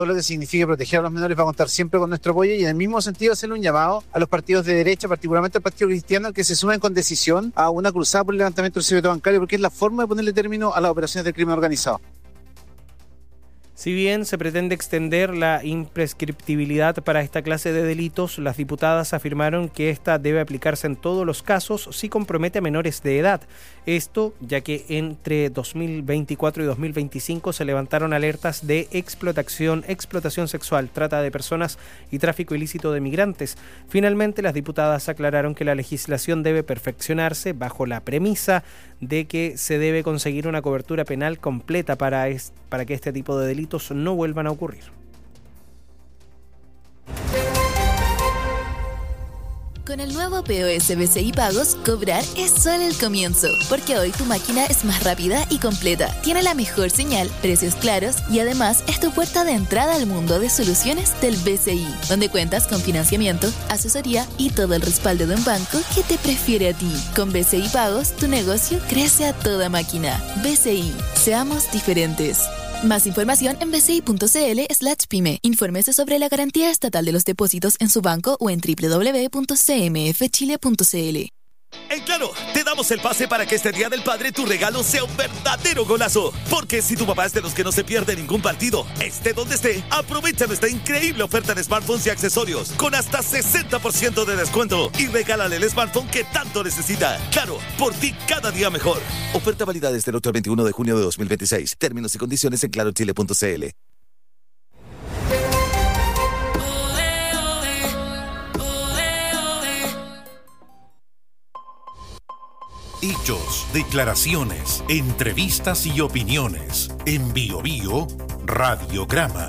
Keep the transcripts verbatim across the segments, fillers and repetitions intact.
todo lo que signifique proteger a los menores va a contar siempre con nuestro apoyo, y en el mismo sentido hacerle un llamado a los partidos de derecha, particularmente al Partido Cristiano, que se sumen con decisión a una cruzada por el levantamiento del secreto bancario, porque es la forma de ponerle término a las operaciones del crimen organizado. Si bien se pretende extender la imprescriptibilidad para esta clase de delitos, las diputadas afirmaron que esta debe aplicarse en todos los casos si compromete a menores de edad. Esto ya que entre dos mil veinticuatro y dos mil veinticinco se levantaron alertas de explotación, explotación sexual, trata de personas y tráfico ilícito de migrantes. Finalmente, las diputadas aclararon que la legislación debe perfeccionarse bajo la premisa de que se debe conseguir una cobertura penal completa para, es, para que este tipo de delitos no vuelvan a ocurrir. Con el nuevo P O S B C I Pagos, cobrar es solo el comienzo, porque hoy tu máquina es más rápida y completa, tiene la mejor señal, precios claros y además es tu puerta de entrada al mundo de soluciones del B C I, donde cuentas con financiamiento, asesoría y todo el respaldo de un banco que te prefiere a ti. Con B C I Pagos, tu negocio crece a toda máquina. B C I, seamos diferentes. Más información en bci.cl slash pyme. Infórmese sobre la garantía estatal de los depósitos en su banco o en doble u doble u doble u punto c m f chile punto c l. En Claro, te damos el pase para que este Día del Padre tu regalo sea un verdadero golazo. Porque si tu papá es de los que no se pierde ningún partido, esté donde esté, aprovecha nuestra increíble oferta de smartphones y accesorios con hasta sesenta por ciento de descuento y regálale el smartphone que tanto necesita. Claro, por ti cada día mejor. Oferta válida desde el otro veintiuno de junio de dos mil veintiséis. Términos y condiciones en claro chile punto c l. Hechos, declaraciones, entrevistas y opiniones. En Bio Bio, Radiograma.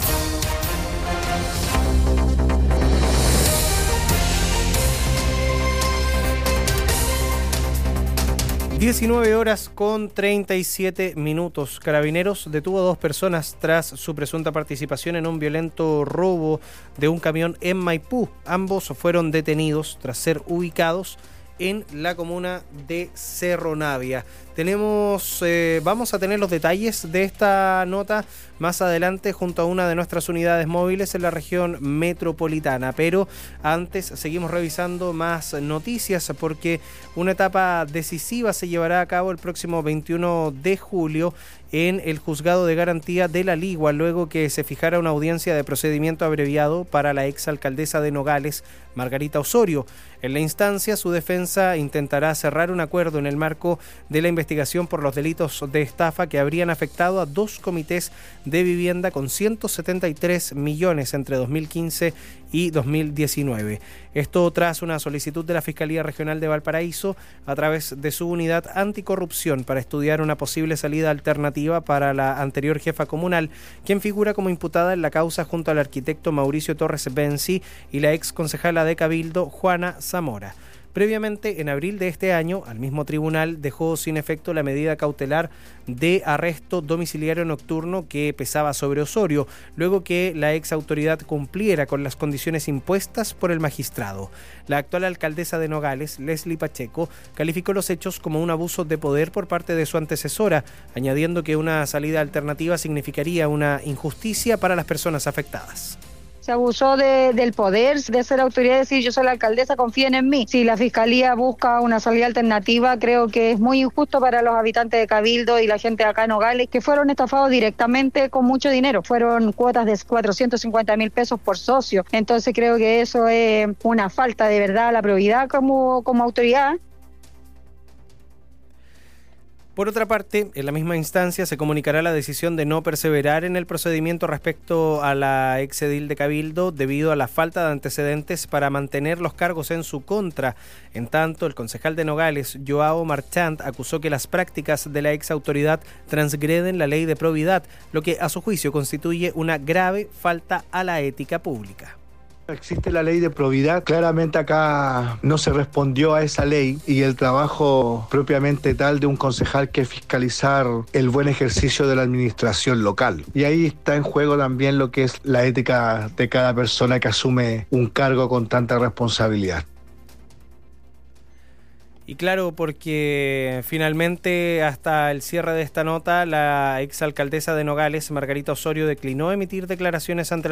diecinueve horas con treinta y siete minutos. Carabineros detuvo a dos personas tras su presunta participación en un violento robo de un camión en Maipú. Ambos fueron detenidos tras ser ubicados en la comuna de Cerro Navia. Tenemos, eh, vamos a tener los detalles de esta nota más adelante junto a una de nuestras unidades móviles en la región metropolitana, pero antes seguimos revisando más noticias porque una etapa decisiva se llevará a cabo el próximo veintiuno de julio en el Juzgado de Garantía de La Ligua, luego que se fijara una audiencia de procedimiento abreviado para la exalcaldesa de Nogales, Margarita Osorio. En la instancia, su defensa intentará cerrar un acuerdo en el marco de la investigación por los delitos de estafa que habrían afectado a dos comités de vivienda con ciento setenta y tres millones entre dos mil quince y dos mil diecinueve. Esto tras una solicitud de la Fiscalía Regional de Valparaíso a través de su unidad anticorrupción para estudiar una posible salida alternativa para la anterior jefa comunal, quien figura como imputada en la causa junto al arquitecto Mauricio Torres Benzi y la ex concejala de Cabildo, Juana Zamora. Previamente, en abril de este año, al mismo tribunal dejó sin efecto la medida cautelar de arresto domiciliario nocturno que pesaba sobre Osorio, luego que la ex autoridad cumpliera con las condiciones impuestas por el magistrado. La actual alcaldesa de Nogales, Leslie Pacheco, calificó los hechos como un abuso de poder por parte de su antecesora, añadiendo que una salida alternativa significaría una injusticia para las personas afectadas. Se abusó de, del poder, de ser autoridad, de decir yo soy la alcaldesa, confíen en mí. Si la Fiscalía busca una salida alternativa, creo que es muy injusto para los habitantes de Cabildo y la gente de acá en Nogales, que fueron estafados directamente con mucho dinero. Fueron cuotas de cuatrocientos cincuenta mil pesos por socio. Entonces creo que eso es una falta de verdad a la probidad como, como autoridad. Por otra parte, en la misma instancia se comunicará la decisión de no perseverar en el procedimiento respecto a la exedil de Cabildo debido a la falta de antecedentes para mantener los cargos en su contra. En tanto, el concejal de Nogales, Joao Marchant, acusó que las prácticas de la ex autoridad transgreden la ley de probidad, lo que a su juicio constituye una grave falta a la ética pública. Existe la ley de probidad, claramente acá no se respondió a esa ley y el trabajo propiamente tal de un concejal que es fiscalizar el buen ejercicio de la administración local. Y ahí está en juego también lo que es la ética de cada persona que asume un cargo con tanta responsabilidad. Y claro, porque finalmente hasta el cierre de esta nota, la exalcaldesa de Nogales, Margarita Osorio, declinó emitir declaraciones ante